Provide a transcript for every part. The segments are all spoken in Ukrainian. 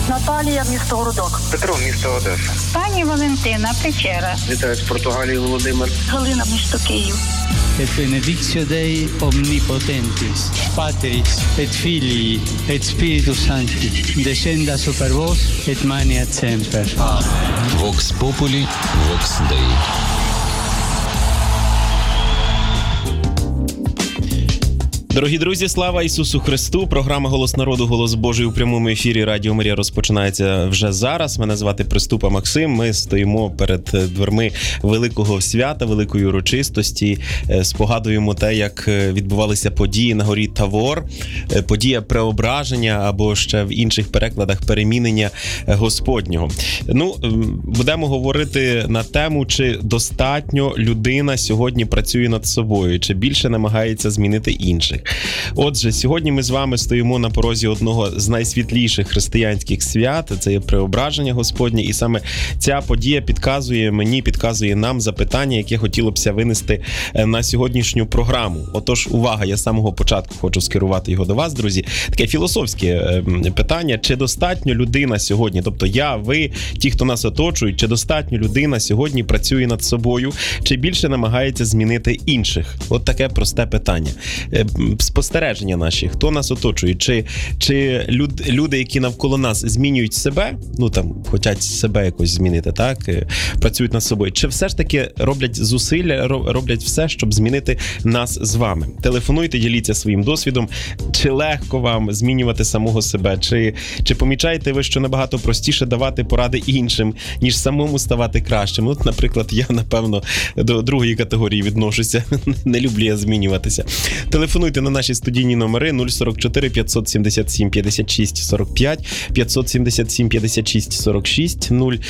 Наталія, місто Городок. Петро, місто Одеса. Пані Валентина, Печера. Вітаю з Португалії, Володимир. Галина, місто Київ. Et benedictio Dei omnipotentis, Patris et Filii et Spiritus Sancti, descenda super vos et maneat semper. Vox Populi, Vox Dei. Дорогі друзі, слава Ісусу Христу! Програма «Голос народу», «Голос Божий» у прямому ефірі Радіо Марія розпочинається вже зараз. Мене звати Приступа Максим. Ми стоїмо перед дверми великого свята, великої урочистості. Спогадуємо те, як відбувалися події на горі Тавор. Подія преображення або ще в інших перекладах перемінення Господнього. Будемо говорити на тему, чи достатньо людина сьогодні працює над собою, чи більше намагається змінити інших. Отже, сьогодні ми з вами стоїмо на порозі одного з найсвітліших християнських свят, це є преображення Господнє, і саме ця подія підказує нам запитання, яке хотілося б винести на сьогоднішню програму. Отож, увага, я з самого початку хочу скерувати його до вас, друзі. Таке філософське питання, чи достатньо людина сьогодні, тобто я, ви, ті, хто нас оточують, чи достатньо людина сьогодні працює над собою, чи більше намагається змінити інших? От таке просте питання. Спостереження наші, хто нас оточує, чи люди, які навколо нас змінюють себе, хочуть себе якось змінити, так, працюють над собою, чи все ж таки роблять зусилля, роблять все, щоб змінити нас з вами. Телефонуйте, діліться своїм досвідом, чи легко вам змінювати самого себе, чи помічаєте ви, що набагато простіше давати поради іншим, ніж самому ставати кращим. Наприклад, я, напевно, до другої категорії відношуся, не люблю я змінюватися. Телефонуйте на наші студійні номери 044 577 56 45, 577 56 46,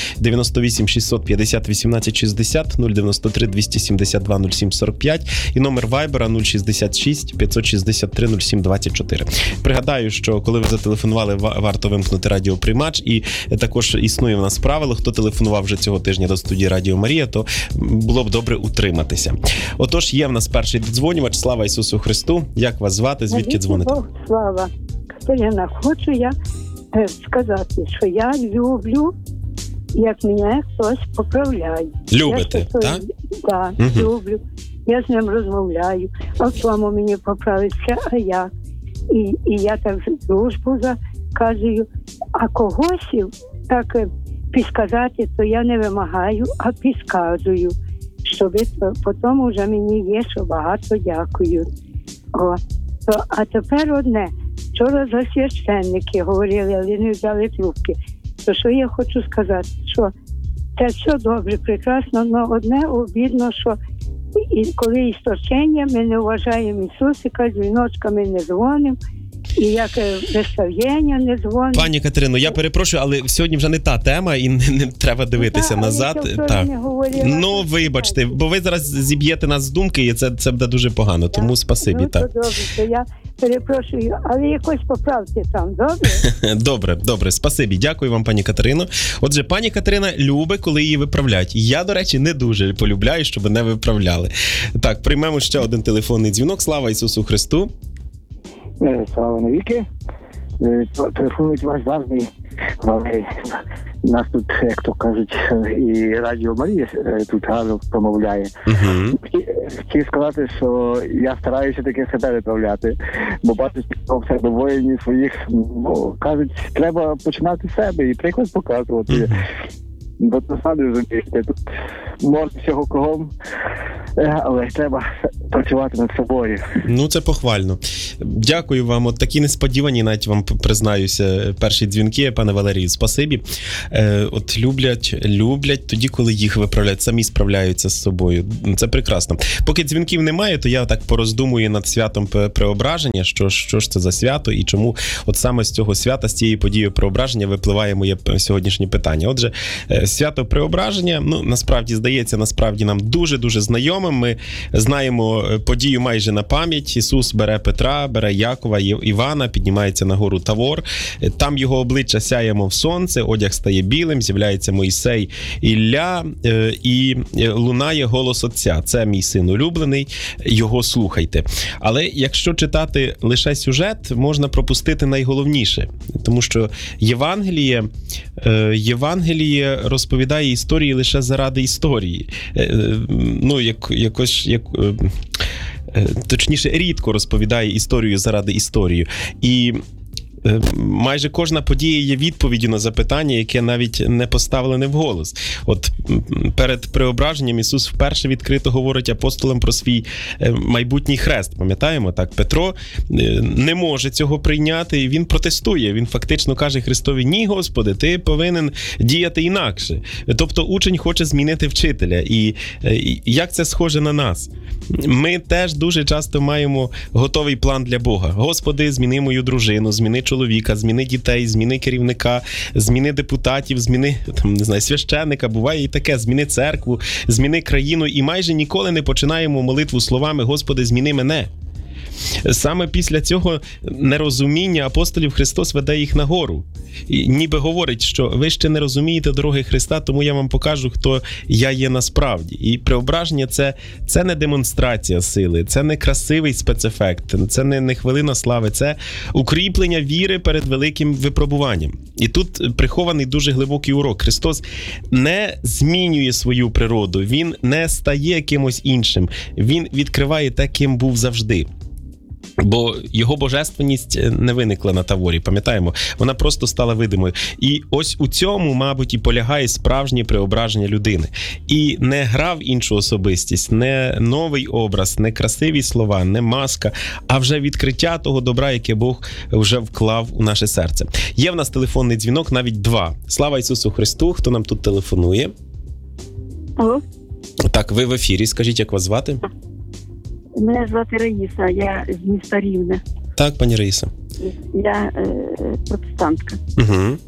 098 650 18 60, 093 272 07 45 і номер Вайбера 066 563 07 24. Пригадаю, що коли ви зателефонували, варто вимкнути радіоприймач, і також існує в нас правило, хто телефонував вже цього тижня до студії Радіо Марія, то було б добре утриматися. Отож, є в нас перший додзвонювач. Слава Ісусу Христу! Як вас звати? Звідки дзвоните? Слава. Катерина, хочу я сказати, що я люблю, як мене хтось поправляє. Любите, так? Так, люблю. Я з ним розмовляю. А в тому мені поправиться, а як? І я так дружбу заказую. А когось так підказати, то я не вимагаю, а підказую. Щоб потім вже мені є, що багато дякую. А тепер одне. Вчора за священники говорили, але не взяли трубки. То що я хочу сказати, що це все добре, прекрасно, але одне обідно, що коли історчення, ми не вважаємо Ісусика, дзвіночка ми не дзвонимо, і як виставлення не дзвонимо. Пані Катерино, я перепрошую, але сьогодні вже не та тема, і не треба дивитися назад. Вибачте, бо ви зараз зіб'єте нас з думки, і це буде дуже погано, тому спасибі. Добре, то я перепрошую, але якось поправте там, добре? Добре, спасибі, дякую вам, пані Катерино. Отже, пані Катерина любить, коли її виправляють. Я, до речі, не дуже полюбляю, щоб не виправляли. Так, приймемо ще один телефонний дзвінок. Слава Ісусу Христу! Слава навіки. Телефонують вас завжди. Нас тут, як то кажуть, і Радіо Марія тут гарно промовляє. Хотів сказати, що я стараюся таки себе виправляти, бо бачу, що все до воїнів своїх, кажуть, треба починати з себе і приклад показувати. Бо то самі розумієте, тут можна всього кругом, але треба працювати над собою. Це похвально. Дякую вам. От такі несподівані, навіть вам признаюся, перші дзвінки, пане Валерію, спасибі. От люблять тоді, коли їх виправляють, самі справляються з собою. Це прекрасно. Поки дзвінків немає, то я так пороздумую над святом преображення, що ж це за свято і чому от саме з цього свята, з цієї події преображення випливає моє сьогоднішнє питання. Отже, свято преображення, насправді, здається, нам дуже-дуже знайомим. Ми знаємо знаємо подію майже на пам'ять. Ісус бере Петра, бере Якова, Івана, піднімається на гору Тавор. Там його обличчя сяє, мов сонце, одяг стає білим, з'являється Мойсей, Ілля, і лунає голос Отця. Це мій син улюблений, його слухайте. Але якщо читати лише сюжет, можна пропустити найголовніше. Тому що Євангеліє розповідає історії лише заради історії. Точніше, рідко розповідає історію заради історії. І майже кожна подія є відповіддю на запитання, яке навіть не поставлене вголос. От перед преображенням Ісус вперше відкрито говорить апостолам про свій майбутній хрест. Пам'ятаємо, так? Петро не може цього прийняти, і він протестує. Він фактично каже Христові: ні, Господи, ти повинен діяти інакше. Тобто учень хоче змінити вчителя. І як це схоже на нас? Ми теж дуже часто маємо готовий план для Бога. Господи, зміни мою дружину, зміни чоловіка, зміни дітей, зміни керівника, зміни депутатів, зміни священника, буває і таке, зміни церкву, зміни країну, і майже ніколи не починаємо молитву словами: Господи, зміни мене. Саме після цього нерозуміння апостолів Христос веде їх на гору. І ніби говорить, що ви ще не розумієте дороги Христа, тому я вам покажу, хто я є насправді. І преображення – це не демонстрація сили, це не красивий спецефект, це не хвилина слави, це укріплення віри перед великим випробуванням. І тут прихований дуже глибокий урок. Христос не змінює свою природу, Він не стає кимось іншим, Він відкриває те, ким був завжди. Бо його божественність не виникла на Таворі, пам'ятаємо? Вона просто стала видимою. І ось у цьому, мабуть, і полягає справжнє преображення людини. І не гра в іншу особистість, не новий образ, не красиві слова, не маска, а вже відкриття того добра, яке Бог вже вклав у наше серце. Є в нас телефонний дзвінок, навіть 2. Слава Ісусу Христу! Хто нам тут телефонує? Алло? Так, ви в ефірі. Скажіть, як вас звати? Мене звати Раїса, я з міста Рівне. Так, пані Раїса. Я протестантка. Угу.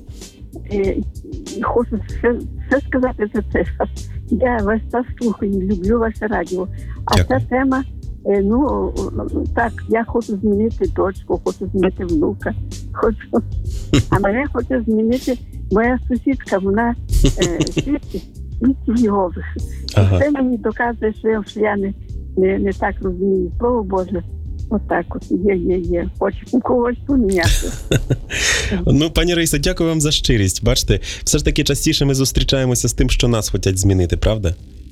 Хочу все сказати за це. Я весь час слухаю, люблю ваше радіо. А Дякую. ця тема, так, я хочу змінити дочку, хочу змінити внука. А мене хоче змінити моя сусідка, вона свідків Єгових. Ага. Це мені доказує, що я не так розумію. Слово Боже, отак от є. Хочу когось поміняти. Ну, пані Раїса, дякую вам за щирість. Бачите, все ж таки частіше ми зустрічаємося з тим, що нас хочуть змінити, правда?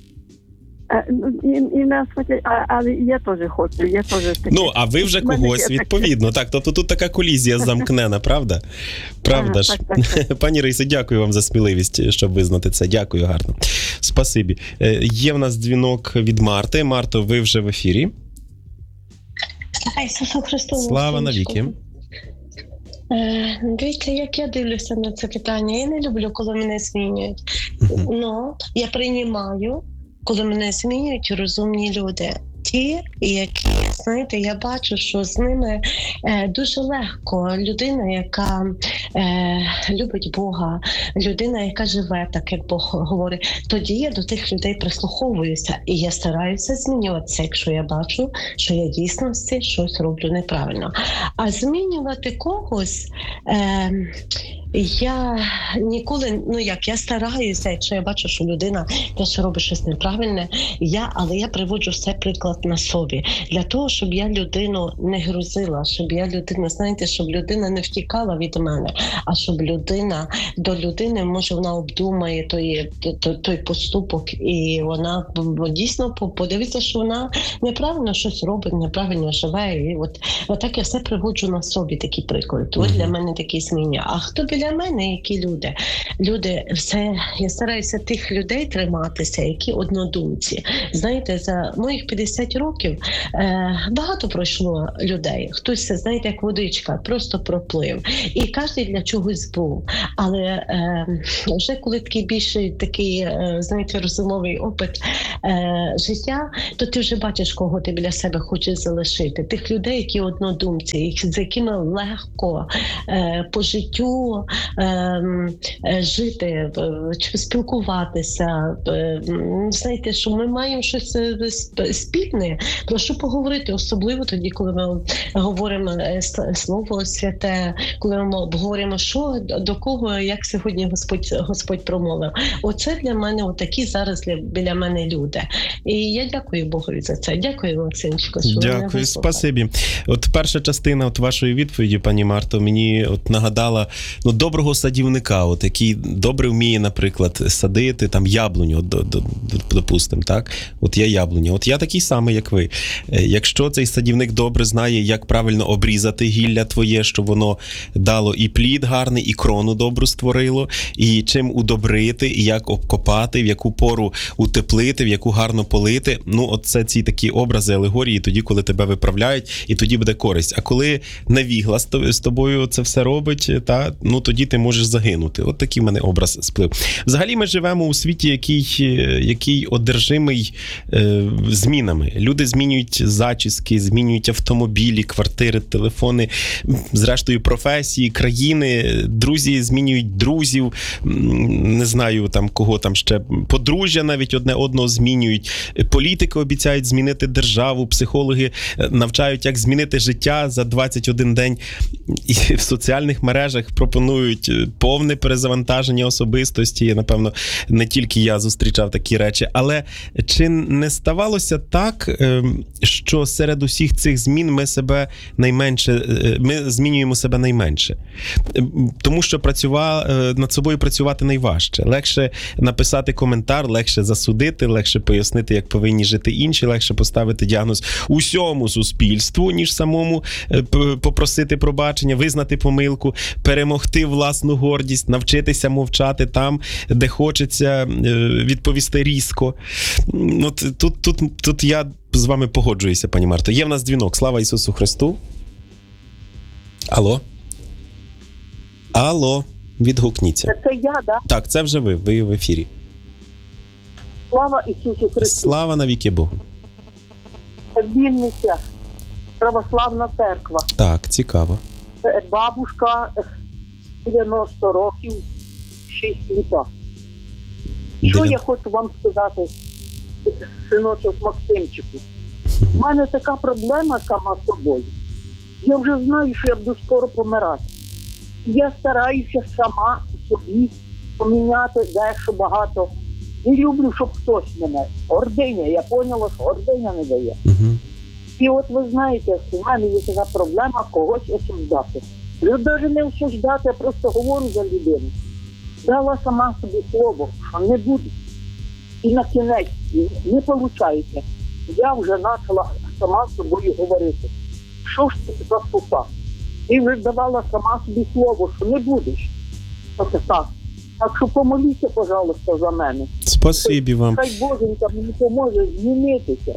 І нас хочуть, але я теж хочу. Ну, а ви вже когось, відповідно. Так, тобто тут така колізія замкнена, правда? Правда ж. Так. Пані Раїса, дякую вам за сміливість, щоб визнати це. Дякую, гарно. Спасибі. Є в нас дзвінок від Марти. Марто, ви вже в ефірі. Слава Ісусу Христу! Слава навіки! Дивіться, як я дивлюся на це питання. Я не люблю, коли мене змінюють. Но я приймаю, коли мене змінюють розумні люди. Ті, які, знаєте, я бачу, що з ними дуже легко. Людина, яка любить Бога, людина, яка живе так, як Бог говорить, тоді я до тих людей прислуховуюся. І я стараюся змінюватися, якщо я бачу, що я дійсно щось роблю неправильно. А змінювати когось... Я ніколи, я стараюся, якщо я бачу, що людина теж робить щось неправильне, але я приводжу все приклад на собі. Для того, щоб я людину не грузила, щоб щоб людина не втікала від мене, а щоб до людини, може, вона обдумає той поступок, і вона дійсно подивиться, що вона неправильно щось робить, неправильно живе. І от так я все приводжу на собі, такі приклади. От для мене такі зміни. А хто біля мене, які люди? Я стараюся тих людей триматися, які однодумці. Знаєте, за моїх 50 років багато пройшло людей. Хтось, знаєте, як водичка, просто проплив. І кожен для чогось був. Але вже коли такий, знаєте, розумовий опит життя, то ти вже бачиш, кого ти біля себе хочеш залишити. Тих людей, які однодумці, з якими легко по життю жити, спілкуватися. Знаєте, що ми маємо щось спільне, про що поговорити, особливо тоді, коли ми говоримо Слово Святе, коли ми обговорюємо, що, до кого, як сьогодні Господь промовив. Оце для мене отакі зараз біля мене люди. І я дякую Богові за це. Дякую, Максимчику, що ви мене вислухали. Спасибі. От перша частина вашої відповіді, пані Марто, мені нагадала доброго садівника, який добре вміє, наприклад, садити там яблуню, допустимо, так? От я яблуня. От я такий самий, як ви. Якщо цей садівник добре знає, як правильно обрізати гілля твоє, щоб воно дало і плід гарний, і крону добру створило, і чим удобрити, і як обкопати, в яку пору утеплити, в яку гарно полити. От це ці такі образи, алегорії, тоді, коли тебе виправляють, і тоді буде користь. А коли невігла з тобою це все робить, тоді ти можеш загинути. От такий в мене образ сплив. Взагалі ми живемо у світі, який одержимий змінами. Люди змінюють зачіски, змінюють автомобілі, квартири, телефони, зрештою професії, країни, друзі змінюють друзів, не знаю там кого там ще, подружжя навіть одне одного змінюють, політики обіцяють змінити державу, психологи навчають, як змінити життя за 21 день, і в соціальних мережах пропонують повне перезавантаження особистості. Напевно, не тільки я зустрічав такі речі, але чи не ставалося так, що серед усіх цих змін ми змінюємо себе найменше? Тому що над собою працювати найважче. Легше написати коментар, легше засудити, легше пояснити, як повинні жити інші, легше поставити діагноз усьому суспільству, ніж самому попросити пробачення, визнати помилку, перемогти власну гордість, навчитися мовчати там, де хочеться відповісти різко. Тут я з вами погоджуюся, пані Марто. Є в нас дзвінок. Слава Ісусу Христу. Алло, відгукніться. Це я, да? Так, це вже ви в ефірі. Слава Ісусу Христу. Слава навіки Богу. Вінниця, православна церква. Так, цікаво. Бабушка 90 років, 6 літа. Що я хочу вам сказати, синочок Максимчику? У мене така проблема сама з собою. Я вже знаю, що я буду скоро помирати. Я стараюся сама собі поміняти дещо багато. Не люблю, щоб хтось мене. Гординя, я поняла, що гординя не дає. І от ви знаєте, у мене є така проблема когось осуждати. Я навіть не осуждати, я просто говорю за людину. Дала сама собі слово, що не буду. І на кінець не виходить. Я вже почала сама з собою говорити. Що ж ти за пута? І вже давала сама собі слово, що не будеш. Оце так. Так що помоліться, пожалуйста, за мене. Спасибі вам. Хай Боженька мені поможе змінитися.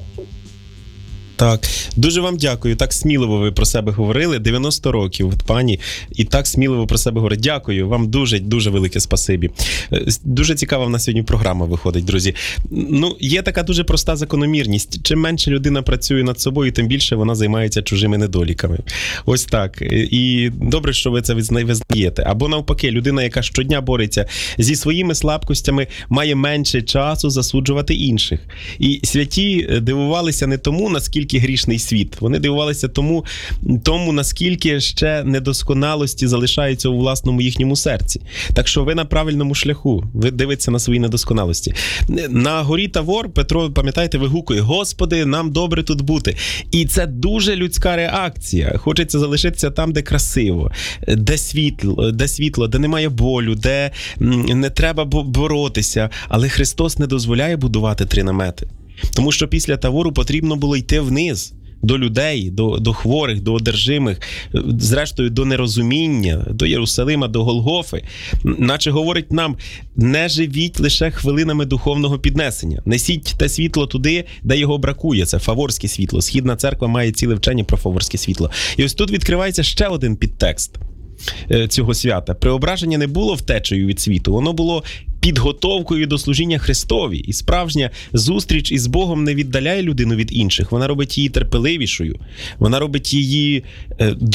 Так, дуже вам дякую. Так сміливо ви про себе говорили. 90 років, пані, і так сміливо про себе говорить. Дякую, вам дуже велике спасибі. Дуже цікава в нас сьогодні програма виходить, друзі. Є така дуже проста закономірність. Чим менше людина працює над собою, тим більше вона займається чужими недоліками. Ось так. І добре, що ви це визнаєте. Або навпаки, людина, яка щодня бореться зі своїми слабкостями, має менше часу засуджувати інших. І святі дивувалися не тому, наскільки грішний світ. Вони дивувалися тому, наскільки ще недосконалості залишаються у власному їхньому серці. Так що ви на правильному шляху. Ви дивитеся на свої недосконалості. На горі Тавор Петро, пам'ятаєте, вигукує: «Господи, нам добре тут бути». І це дуже людська реакція. Хочеться залишитися там, де красиво, де світло, де немає болю, де не треба боротися. Але Христос не дозволяє будувати 3 намети. Тому що після Тавору потрібно було йти вниз, до людей, до хворих, до одержимих, зрештою до нерозуміння, до Єрусалима, до Голгофи. Наче говорить нам: не живіть лише хвилинами духовного піднесення. Несіть те світло туди, де його бракує. Це фаворське світло. Східна церква має ціле вчення про фаворське світло. І ось тут відкривається ще один підтекст цього свята. Преображення не було втечею від світу, воно було підготовкою до служіння Христові. І справжня зустріч із Богом не віддаляє людину від інших, вона робить її терпеливішою, вона робить її